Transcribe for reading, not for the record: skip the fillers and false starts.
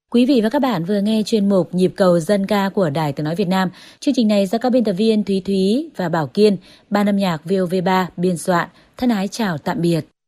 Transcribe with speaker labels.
Speaker 1: Quý vị và các bạn vừa nghe chuyên mục Nhịp cầu dân ca của Đài Tiếng nói Việt Nam. Chương trình này do các biên tập viên Thúy Thúy và Bảo Kiên, ban âm nhạc VOV3 biên soạn. Thân ái chào tạm biệt.